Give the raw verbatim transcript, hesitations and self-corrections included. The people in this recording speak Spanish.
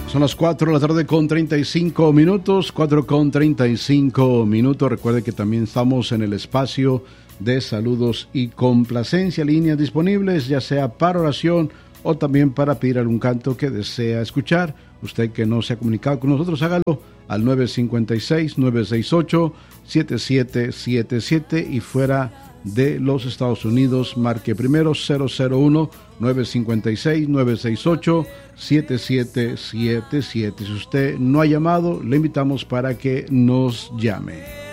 Son las cuatro de la tarde con treinta y cinco minutos, cuatro con treinta y cinco minutos. Recuerde que también estamos en el espacio de saludos y complacencia, líneas disponibles, ya sea para oración o también para pedir algún canto que desea escuchar. Usted que no se ha comunicado con nosotros, hágalo al nueve cinco seis, nueve seis ocho, siete siete siete siete y fuera de los Estados Unidos, marque primero cero cero uno, nueve cinco seis, nueve seis ocho, siete siete siete siete. Si usted no ha llamado, le invitamos para que nos llame.